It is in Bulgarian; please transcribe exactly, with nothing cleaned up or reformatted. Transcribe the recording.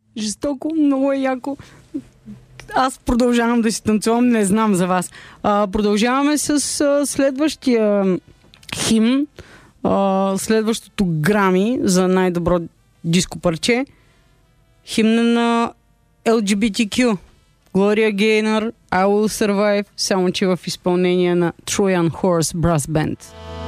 Жестоко, много е яко. Аз продължавам да си танцувам, не знам за вас. А, продължаваме с а, следващия химн, а, следващото Грами за най-добро диско парче. Химна на Ел Джи Би Ти Кю. Gloria Gaynor, I Will Survive, само че в изпълнение на Trojan Horse Brass Band.